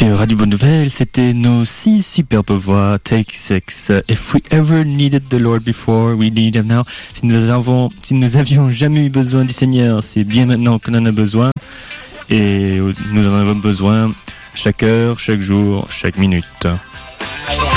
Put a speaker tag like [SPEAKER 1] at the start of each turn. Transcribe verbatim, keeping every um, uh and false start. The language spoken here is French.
[SPEAKER 1] Sur Radio Bonne Nouvelle, c'était nos six superbes voix, Take Six. If we ever needed the Lord before, we need him now. Si nous avons, si nous avions jamais eu besoin du Seigneur, c'est bien maintenant qu'on en a besoin. Et nous en avons besoin chaque heure, chaque jour, chaque minute.